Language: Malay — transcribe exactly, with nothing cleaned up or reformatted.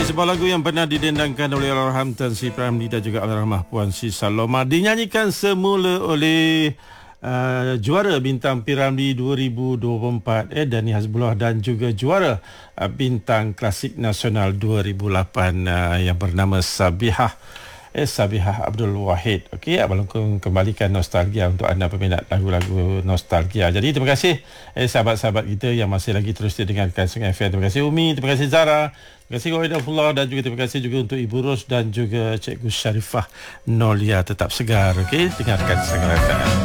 sebuah lagu yang pernah didendangkan oleh Allahyarham Tan Sri Pramli dan juga Allahyarhamah Puan Sri Saloma, dinyanyikan semula oleh uh, juara bintang P Ramlee dua ribu dua puluh empat eh Dani Hasbullah dan juga juara uh, bintang klasik nasional dua ribu lapan uh, yang bernama Sabihah Eh, Sabihah Abdul Wahid. Okey, Abang Longkong kembalikan nostalgia untuk anda peminat lagu-lagu nostalgia. Jadi terima kasih eh, sahabat-sahabat kita yang masih lagi terus didengarkan Sungai F M. Terima kasih Umi, terima kasih Zara, terima kasih Wahidullah dan juga terima kasih juga untuk Ibu Ros dan juga Cikgu Syarifah Nolia. Tetap segar, okey, dengarkan Sungai F M.